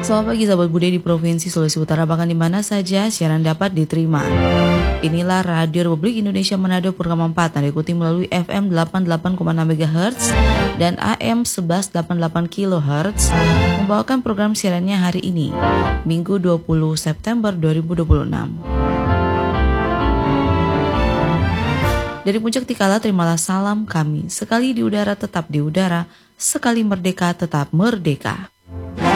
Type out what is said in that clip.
Selamat pagi sahabat budaya di Provinsi Sulawesi Utara, bahkan di mana saja siaran dapat diterima. Inilah Radio Republik Indonesia Manado Program 4 yang diikuti melalui FM 88,6 MHz dan AM 1188 kHz, membawakan program siarannya hari ini, Minggu 20 September 2026. Dari Puncak Tikala, terimalah salam kami. Sekali di udara tetap di udara, sekali merdeka tetap merdeka.